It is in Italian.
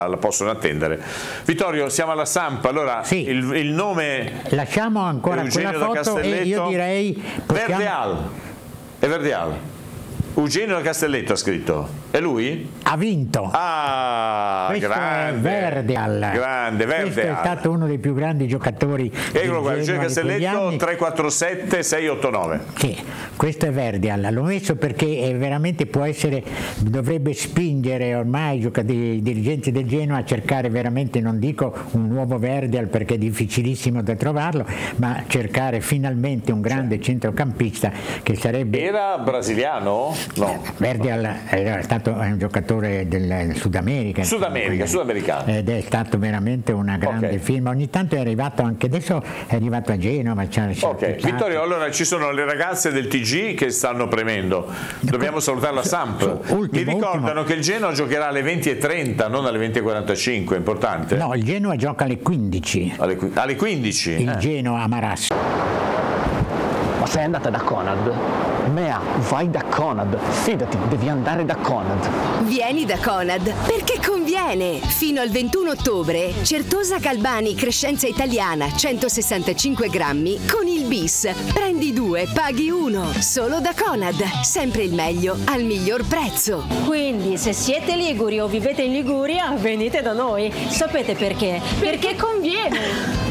la possono attendere. Vittorio, siamo alla Samp, allora sì. il nome lasciamo ancora quella foto e io direi Verdeal. È Verdeal. Eugenio da Castelletto ha scritto. È lui? Ha vinto. Ah, questo grande. È Verdeal. Grande, Verdeal. Questo è stato uno dei più grandi giocatori. Eccolo qua, Eugenio Castelletto 347 689. Sì, questo è Verdeal. L'ho messo perché veramente può essere, dovrebbe spingere ormai i dirigenti del Genoa a cercare veramente, non dico un nuovo Verdeal perché è difficilissimo da trovarlo, ma cercare finalmente un grande centrocampista che sarebbe. Era brasiliano? No. Verdeal era stato un giocatore del sudamericano. Ed è stato veramente una grande firma. Ogni tanto è arrivato anche adesso, è arrivato a Genova. Ok, Vittorio, allora ci sono le ragazze del TG che stanno premendo. Dobbiamo salutare la Samp. Mi ricordano che il Genoa giocherà alle 20:30, non alle 20:45, è importante? No, il Genoa gioca alle 15. Alle 15? Il Genoa a Marassi. Ma sei andata da Conad? Mea, vai da Conad, fidati, devi andare da Conad. Vieni da Conad, perché conviene! Fino al 21 ottobre, Certosa Galbani Crescenza Italiana 165 grammi con il bis. Prendi 2, paghi 1. Solo da Conad, sempre il meglio al miglior prezzo. Quindi se siete liguri o vivete in Liguria, venite da noi. Sapete perché? Perché conviene!